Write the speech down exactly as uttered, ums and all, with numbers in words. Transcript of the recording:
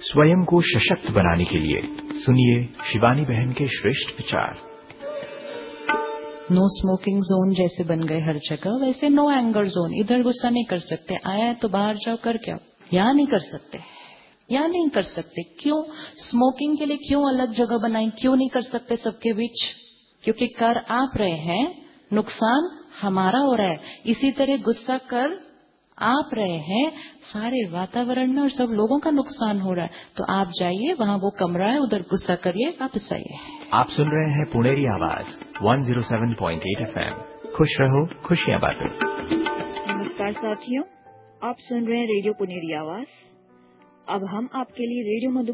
स्वयं को सशक्त बनाने के लिए सुनिए शिवानी बहन के श्रेष्ठ विचार। नो स्मोकिंग जोन जैसे बन गए हर जगह, वैसे नो एंगर जोन। इधर गुस्सा नहीं कर सकते, आया है तो बाहर जाओ कर क्या, यहाँ नहीं कर सकते, यहाँ नहीं कर सकते। क्यों? स्मोकिंग के लिए क्यों अलग जगह बनाई? क्यों नहीं कर सकते सबके बीच? क्योंकि कर आप रहे हैं, नुकसान हमारा हो रहा है। इसी तरह गुस्सा कर आप रहे हैं, सारे वातावरण में और सब लोगों का नुकसान हो रहा है। तो आप जाइए, वहां वो कमरा है, उधर गुस्सा करिए, वापस आइए। आप सुन रहे हैं पुनेरी आवाज एक सौ सात पॉइंट आठ एफएम। खुश रहो, खुशियां बांटो। नमस्कार साथियों, आप सुन रहे हैं रेडियो पुनेरी आवाज। अब हम आपके लिए रेडियो मधु